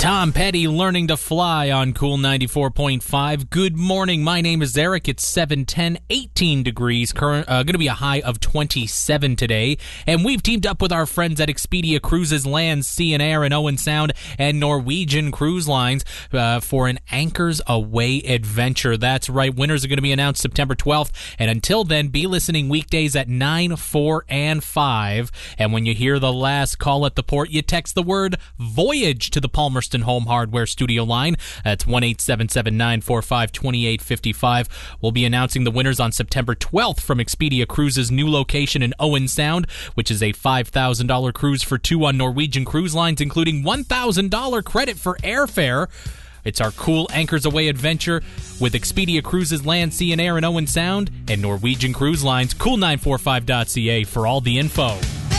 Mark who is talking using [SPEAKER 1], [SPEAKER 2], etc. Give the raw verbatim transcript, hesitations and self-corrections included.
[SPEAKER 1] Tom Petty learning to fly on Cool ninety-four point five. Good morning. My name is Eric. It's seven ten, eighteen degrees. Current, uh, going to be a high of twenty-seven today. And we've teamed up with our friends at Expedia Cruises, Land, Sea and Air in Owen Sound and Norwegian Cruise Lines uh, for an Anchors Away adventure. That's right. Winners are going to be announced September twelfth. And until then, be listening weekdays at nine, four, and five. And when you hear the last call at the port, you text the word Voyage to the Palmerston Home Hardware studio line. That's one eight seven seven, nine four five, two eight five five. We'll be announcing the winners on September twelfth from Expedia Cruises' new location in Owen Sound, which is a five thousand dollars cruise for two on Norwegian Cruise Lines, including one thousand dollars credit for airfare. It's our cool Anchors Away adventure with Expedia Cruises, Land, Sea and Air in Owen Sound and Norwegian Cruise Lines. cool nine four five dot c a for all the info.